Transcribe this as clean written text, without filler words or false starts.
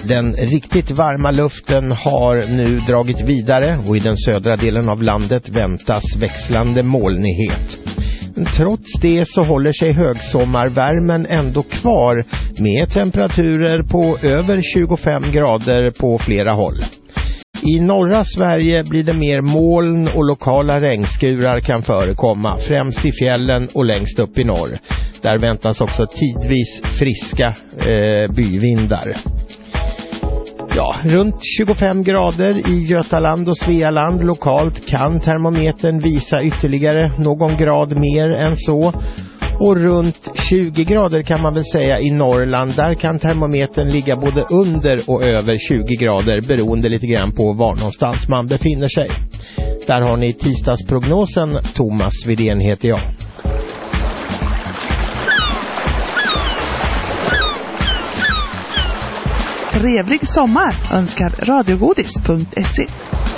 Den riktigt varma luften har nu dragit vidare och i den södra delen av landet väntas växlande molnighet. Trots det så håller sig högsommarvärmen ändå kvar med temperaturer på över 25 grader på flera håll. I norra Sverige blir det mer moln och lokala regnskurar kan förekomma, främst i fjällen och längst upp i norr. Där väntas också tidvis friska byvindar. Ja, runt 25 grader i Götaland och Svealand lokalt kan termometern visa ytterligare någon grad mer än så. Och runt 20 grader kan man väl säga i Norrland, där kan termometern ligga både under och över 20 grader beroende lite grann på var någonstans man befinner sig. Där har ni tisdagsprognosen. Thomas Widén heter jag. Trevlig sommar önskar radiogodis.se.